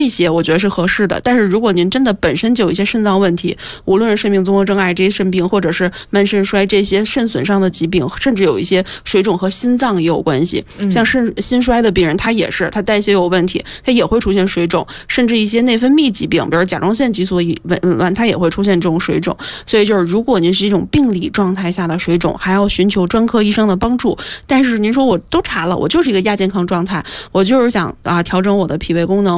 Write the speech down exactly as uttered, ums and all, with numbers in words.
这些我觉得是合适的。但是如果您真的本身就有一些肾脏问题，无论是肾病、综合征、癌这些肾病，或者是慢肾衰这些肾损伤的疾病，甚至有一些水肿和心脏也有关系。像肾心衰的病人，他也是他代谢有问题，他也会出现水肿，甚至一些内分泌疾病，比如甲状腺激素紊乱，它也会出现这种水肿。所以就是如果您是一种病理状态下的水肿，还要寻求专科医生的帮助。但是您说我都查了，我就是一个亚健康状态，我就是想啊调整我的脾胃功能。